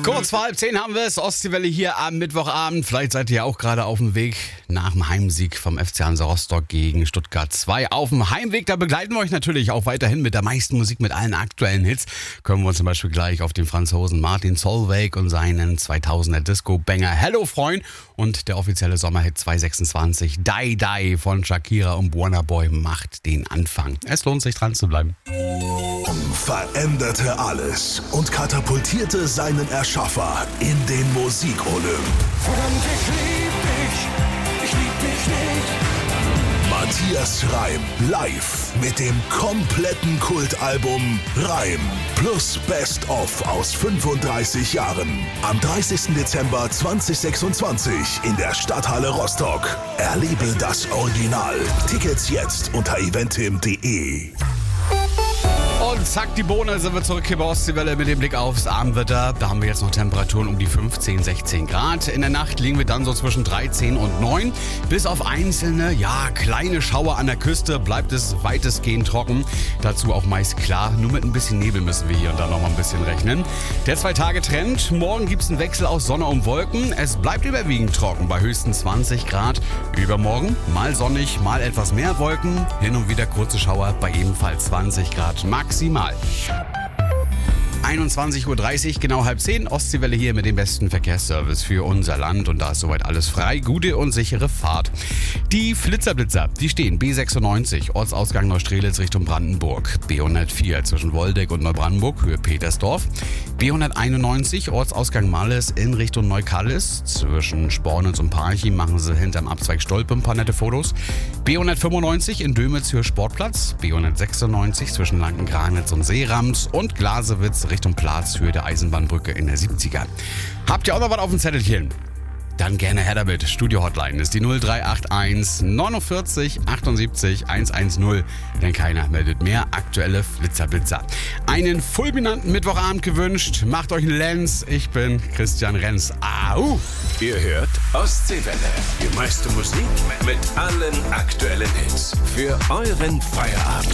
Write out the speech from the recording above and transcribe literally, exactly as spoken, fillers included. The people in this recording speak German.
Kurz vor halb zehn haben wir es. Ostseewelle hier am Mittwochabend. Vielleicht seid ihr auch gerade auf dem Weg nach dem Heimsieg vom F C Hansa Rostock gegen Stuttgart zwei. Auf dem Heimweg, da begleiten wir euch natürlich auch weiterhin mit der meisten Musik, mit allen aktuellen Hits. Können wir uns zum Beispiel gleich auf den Franzosen Martin Solveig und seinen zweitausender Disco-Banger Hello Freund und der offizielle Sommerhit zweitausendsechsundzwanzig Die Die von Shakira und Burna Boy macht den Anfang. Es lohnt sich dran zu bleiben. Veränderte alles und katapultierte seinen Erschaffer in den Musikolymp. Verdammt, ich lieb dich, ich lieb dich nicht. Matthias Reim live mit dem kompletten Kultalbum Reim plus Best of aus fünfunddreißig Jahren. Am dreißigsten Dezember zweitausendsechsundzwanzig in der Stadthalle Rostock. Erlebe das Original. Tickets jetzt unter eventim punkt de. Und zack, die Bohne, sind wir zurück hier bei Ostseewelle mit dem Blick aufs Abendwetter. Da haben wir jetzt noch Temperaturen um die fünfzehn, sechzehn Grad. In der Nacht liegen wir dann so zwischen dreizehn und neun. Bis auf einzelne, ja, kleine Schauer an der Küste bleibt es weitestgehend trocken. Dazu auch meist klar, nur mit ein bisschen Nebel müssen wir hier und da noch mal ein bisschen rechnen. Der Zwei-Tage-Trend, morgen gibt es einen Wechsel aus Sonne und Wolken. Es bleibt überwiegend trocken bei höchstens zwanzig Grad. Übermorgen mal sonnig, mal etwas mehr Wolken. Hin und wieder kurze Schauer bei ebenfalls zwanzig Grad maximal. einundzwanzig Uhr dreißig, genau halb zehn. Ostseewelle hier mit dem besten Verkehrsservice für unser Land. Und da ist soweit alles frei. Gute und sichere Fahrt. Die Flitzerblitzer, die stehen B sechsundneunzig, Ortsausgang Neustrelitz Richtung Brandenburg. B hundertvier zwischen Woldeck und Neubrandenburg, Höhe Petersdorf. B hunderteinundneunzig, Ortsausgang Malles in Richtung Neukallis. Zwischen Spornitz und Parchim machen sie hinterm Abzweig Stolpe ein paar nette Fotos. B hundertfünfundneunzig in Dömitz Höhe Sportplatz. B hundertsechsundneunzig zwischen Lanken-Granitz und Seerams. Und Glasewitz Richtung Platz, Höhe der Eisenbahnbrücke in der siebziger. Habt ihr auch noch was auf dem Zettelchen? Dann gerne her damit. Studio-Hotline ist die null drei acht eins neunundvierzig achtundsiebzig hundertzehn. Denn keiner meldet mehr. Aktuelle Flitzerblitzer. Einen fulminanten Mittwochabend gewünscht. Macht euch einen Lenz. Ich bin Christian Renz. Au! Ihr hört Ostseewelle. Die meiste Musik mit allen aktuellen Hits. Für euren Feierabend.